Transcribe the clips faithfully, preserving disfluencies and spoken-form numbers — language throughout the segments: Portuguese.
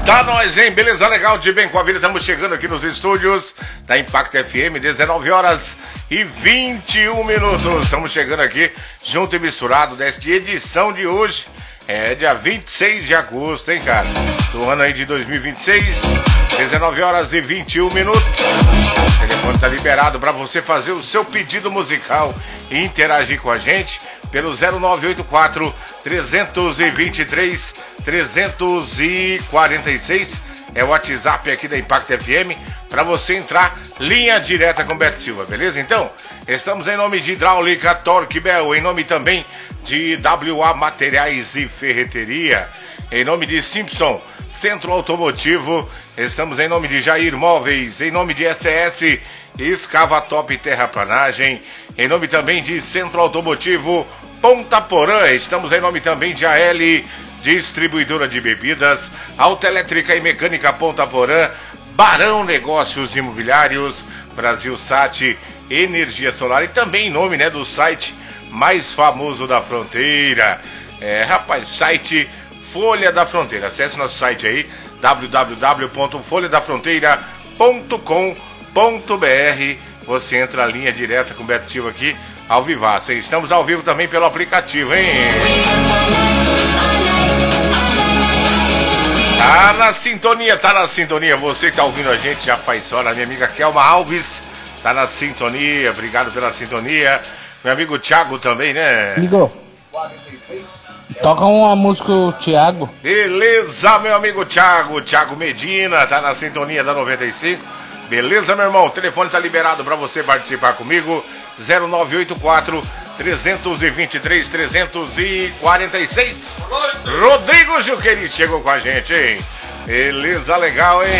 Tá nós, hein? Beleza, legal, de bem com a vida. Estamos chegando aqui nos estúdios da Impact F M, dezenove horas e vinte e um minutos. Estamos chegando aqui, junto e misturado, desta edição de hoje. É dia vinte e seis de agosto, hein, cara? Do ano aí de dois mil e vinte e seis, dezenove horas e vinte e um minutos. O telefone tá liberado para você fazer o seu pedido musical e interagir com a gente pelo zero nove oito quatro, três dois três, três quatro seis. É o WhatsApp aqui da Impact F M para você entrar linha direta com Beto Silva, beleza? Então, estamos em nome de Hidráulica Torque Bell, em nome também de W A Materiais e Ferreteria, em nome de Simpson Centro Automotivo, estamos em nome de Jair Móveis, em nome de S S Escava Top Terraplanagem, em nome também de Centro Automotivo Ponta Porã, estamos em nome também de A L Distribuidora de Bebidas, Autoelétrica e Mecânica Ponta Porã, Barão Negócios Imobiliários, Brasil Sat, Energia Solar e também em nome, né, do site mais famoso da fronteira, é, rapaz, site Folha da Fronteira. Acesse nosso site aí, w w w ponto folha da fronteira ponto com ponto b r. Você entra a linha direta com o Beto Silva aqui, ao vivaço. Estamos ao vivo também pelo aplicativo, hein? Tá na sintonia, tá na sintonia. Você que tá ouvindo a gente já faz hora. Minha amiga Kelma Alves tá na sintonia. Obrigado pela sintonia. Meu amigo Thiago também, né? Amigo, toca uma música, o Thiago. Beleza, meu amigo Thiago. Thiago Medina tá na sintonia da noventa e cinco. Beleza, meu irmão? O telefone tá liberado para você participar comigo. zero nove oito quatro, três dois três, três quatro seis. Rodrigo Juqueri chegou com a gente, hein? Beleza, legal, hein?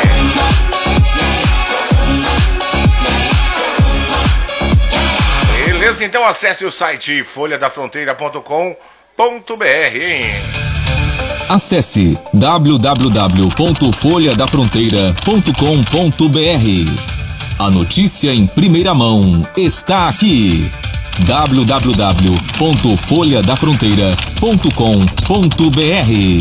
Beleza, então acesse o site folha da fronteira ponto com ponto b r, hein? Acesse w w w ponto folha da fronteira ponto com ponto b r. A notícia em primeira mão está aqui. w w w ponto folha da fronteira ponto com ponto b r.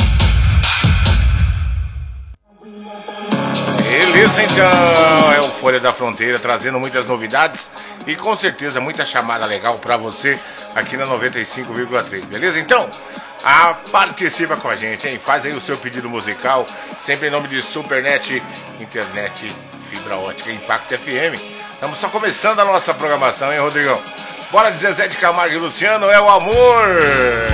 Beleza, então, é o Folha da Fronteira trazendo muitas novidades e com certeza muita chamada legal pra você aqui na noventa e cinco vírgula três, beleza? Então, a, participa com a gente, hein? Faz aí o seu pedido musical, sempre em nome de Supernet, internet, fibra ótica, Impact F M. Estamos só começando a nossa programação, hein, Rodrigão? Bora de Zezé de Camargo e Luciano, é o amor!